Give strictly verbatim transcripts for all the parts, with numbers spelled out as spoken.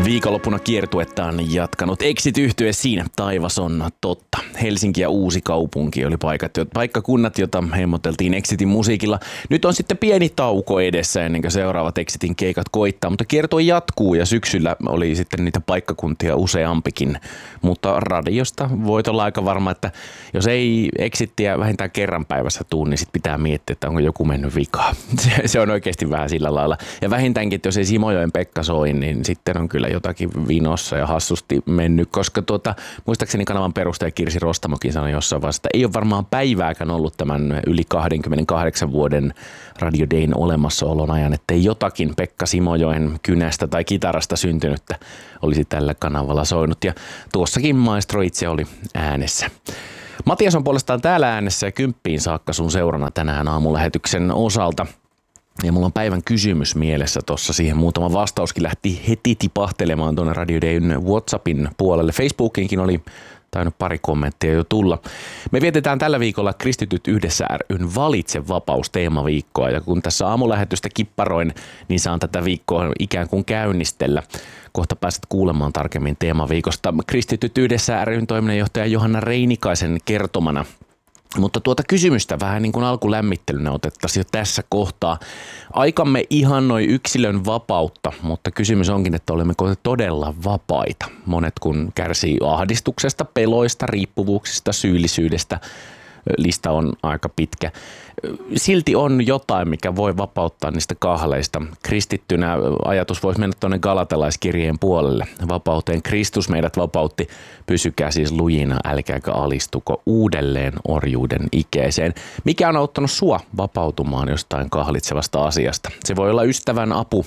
Viikonloppuna kiertuettaan jatkanut Exit-yhtye Siinä taivas on totta. Helsinki ja Uusikaupunki oli paikat, paikkakunnat, joita hemmoteltiin Exitin musiikilla. Nyt on sitten pieni tauko edessä ennen kuin seuraavat Exitin keikat koittaa, mutta kiertue jatkuu ja syksyllä oli sitten niitä paikkakuntia useampikin. Mutta radiosta voit olla aika varma, että jos ei Exittiä vähintään kerran päivässä tuu, niin sit pitää miettiä, että onko joku mennyt vikaan. Se, se on oikeasti vähän sillä lailla. Ja vähintäänkin, että jos ei Simojoen Pekka soi, niin sitten on kyllä jotakin vinossa ja hassusti mennyt, koska tuota, muistaakseni kanavan perustaja Kirsi Rostamokin sanoi jossain vaiheessa, että ei ole varmaan päivääkään ollut tämän yli kaksikymmentäkahdeksan vuoden Radio Dayn olemassaolon ajan, ettei jotakin Pekka Simojoen kynästä tai kitarasta syntynyttä olisi tällä kanavalla soinut. Ja tuossakin maestro itse oli äänessä. Matias on puolestaan täällä äänessä ja kymppiin saakka sun seurana tänään aamulähetyksen osalta. Ja mulla on päivän kysymys mielessä tuossa, siihen muutama vastauskin lähti heti tipahtelemaan tuonne Radio Dayn WhatsAppin puolelle. Facebookiinkin oli tainnut pari kommenttia jo tulla. Me vietetään tällä viikolla Kristityt yhdessä ry:n Valitse vapaus -teemaviikkoa, ja kun tässä aamulähetystä kipparoin, niin saan tätä viikkoa ikään kuin käynnistellä. Kohta pääset kuulemaan tarkemmin teemaviikosta Kristityt yhdessä ry:n toiminnanjohtaja Johanna Reinikaisen kertomana. Mutta tuota kysymystä vähän niin kuin alkulämmittelynä otettaisiin jo tässä kohtaa. Aikamme ihannoi yksilön vapautta, mutta kysymys onkin, että olemmeko todella vapaita. Monet kun kärsii ahdistuksesta, peloista, riippuvuuksista, syyllisyydestä. Lista on aika pitkä. Silti on jotain, mikä voi vapauttaa niistä kahleista. Kristittynä ajatus voisi mennä tuonne galatalaiskirjeen puolelle. Vapauteen Kristus meidät vapautti. Pysykää siis lujina, älkääkä alistuko uudelleen orjuuden ikeeseen. Mikä on auttanut sua vapautumaan jostain kahlitsevasta asiasta? Se voi olla ystävän apu,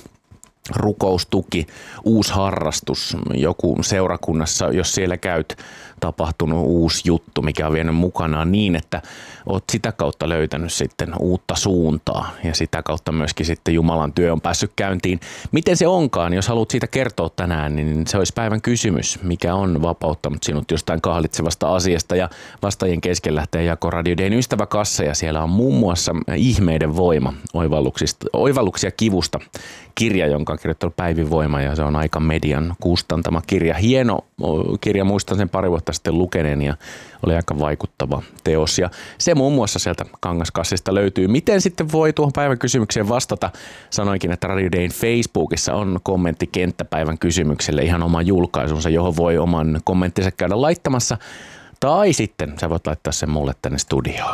rukoustuki, uusi harrastus, joku seurakunnassa, jos siellä käyt, tapahtunut uusi juttu, mikä on vienyt mukanaan niin, että oot sitä kautta löytänyt sitten uutta suuntaa ja sitä kautta myöskin sitten Jumalan työ on päässyt käyntiin. Miten se onkaan, jos haluat siitä kertoa tänään, niin se olisi päivän kysymys, mikä on vapauttanut sinut jostain kahlitsevasta asiasta, ja vastaajien kesken lähtee jako Radio Dayn ystäväkassa ja siellä on muun muassa Ihmeiden voima, oivalluksia kivusta, kirja, jonka on kirjoittanut Päivi Voima, ja se on Aika Median kustantama kirja. Hieno kirja, muistan sen pari vuotta sitten lukeneen ja oli aika vaikuttava teos. Ja se muun muassa sieltä Kangaskassista löytyy. Miten sitten voi tuohon päivän kysymykseen vastata? Sanoinkin, että Radio Dayn Facebookissa on kommenttikenttä päivän kysymykselle, ihan oma julkaisunsa, johon voi oman kommenttinsa käydä laittamassa. Tai sitten sä voit laittaa sen mulle tänne studioon.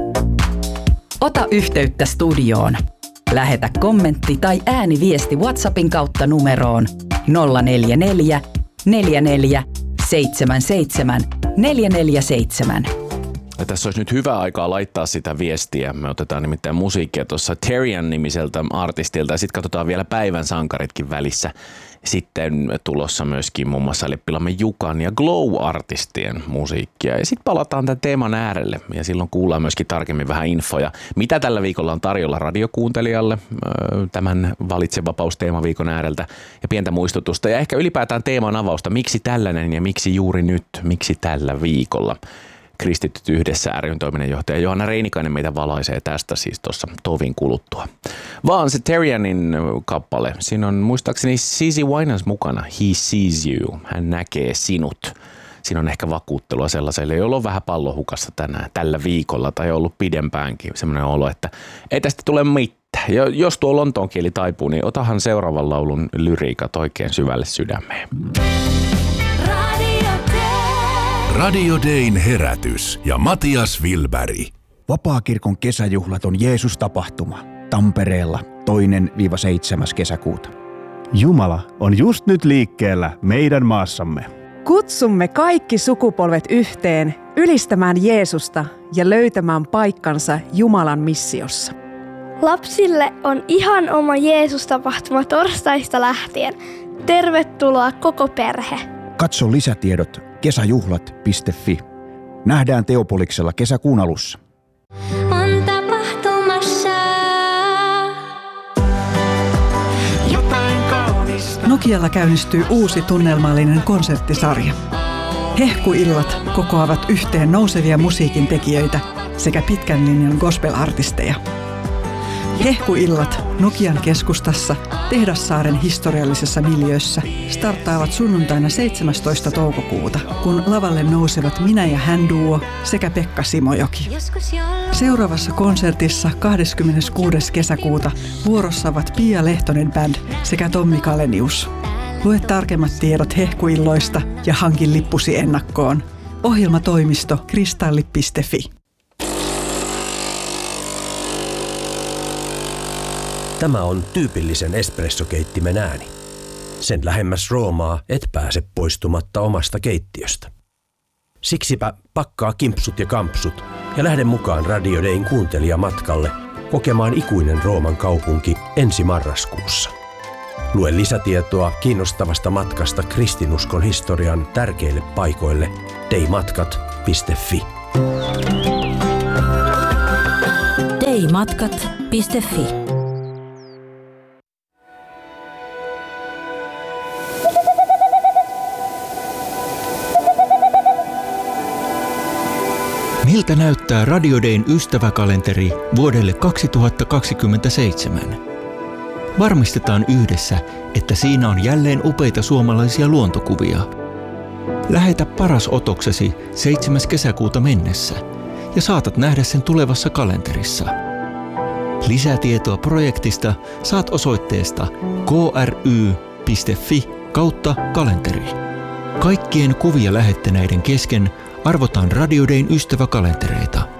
Ota yhteyttä studioon. Lähetä kommentti tai ääniviesti WhatsAppin kautta numeroon nolla neljä neljä, neljä neljä, seitsemän seitsemän, neljä neljä seitsemän. Ja tässä olisi nyt hyvä aikaa laittaa sitä viestiä. Me otetaan nimittäin musiikkia tuossa Terrian-nimiseltä artistilta ja sitten katsotaan vielä päivän sankaritkin välissä. Sitten tulossa myöskin muun muassa Leppilamme Jukan ja Glow-artistien musiikkia. Ja sitten palataan tämän teeman äärelle ja silloin kuullaan myöskin tarkemmin vähän infoja, mitä tällä viikolla on tarjolla radiokuuntelijalle tämän Valitse vapaus -teemaviikon ääreltä ja pientä muistutusta. Ja ehkä ylipäätään teeman avausta, miksi tällainen ja miksi juuri nyt, miksi tällä viikolla. Kristityt yhdessä ry:n toiminnanjohtaja Johanna Reinikainen meitä valaisee tästä siis tuossa tovin kuluttua. Vaan se Terrianin kappale, siinä on muistaakseni Cici Winans mukana. He sees you, hän näkee sinut. Siinä on ehkä vakuuttelua sellaiselle, jolla on vähän pallohukassa tänään, tällä viikolla tai ollut pidempäänkin semmoinen olo, että ei tästä tule mitään. Ja jos tuo lontoon kieli taipuu, niin otahan seuraavan laulun lyriikat oikein syvälle sydämeen. Radio Dayn herätys ja Matias Wilberg. Vapaakirkon kesäjuhlat on Jeesus-tapahtuma Tampereella toinen seitsemäs kesäkuuta. Jumala on just nyt liikkeellä meidän maassamme. Kutsumme kaikki sukupolvet yhteen ylistämään Jeesusta ja löytämään paikkansa Jumalan missiossa. Lapsille on ihan oma Jeesus-tapahtuma torstaista lähtien. Tervetuloa koko perhe. Katso lisätiedot kesäjuhlat piste fi. Nähdään Teopoliksella kesäkuun alussa. On tapahtumassa jotain kaunista. Nokialla käynnistyy uusi tunnelmallinen konserttisarja. Hehkuillat kokoavat yhteen nousevia musiikin tekijöitä sekä pitkän linjan gospel-artisteja. Hehkuillat Nokian keskustassa Tehdassaaren historiallisessa miljöössä starttaavat sunnuntaina seitsemästoista toukokuuta, kun lavalle nousevat Minä ja hän duo sekä Pekka Simojoki. Seuraavassa konsertissa kahdeskymmeneskuudes kesäkuuta vuorossa ovat Pia Lehtonen Band sekä Tommi Kalenius. Lue tarkemmat tiedot hehkuilloista ja hankin lippusi ennakkoon. Ohjelmatoimisto kristalli piste fi. Tämä on tyypillisen espressokeittimen ääni. Sen lähemmäs Roomaa et pääse poistumatta omasta keittiöstä. Siksipä pakkaa kimpsut ja kampsut ja lähde mukaan Radio Dayn kuuntelijamatkalle kokemaan ikuinen Rooman kaupunki ensi marraskuussa. Lue lisätietoa kiinnostavasta matkasta kristinuskon historian tärkeille paikoille daymatkat piste fi. daymatkat piste fi. Miltä näyttää Radio Dayn ystäväkalenteri vuodelle kaksituhattakaksikymmentäseitsemän? Varmistetaan yhdessä, että siinä on jälleen upeita suomalaisia luontokuvia. Lähetä paras otoksesi seitsemäs kesäkuuta mennessä ja saatat nähdä sen tulevassa kalenterissa. Lisätietoa projektista saat osoitteesta kry piste fi kautta kalenteri. Kaikkien kuvia lähettäneiden kesken arvotaan Radio Dayn ystäväkalentereita.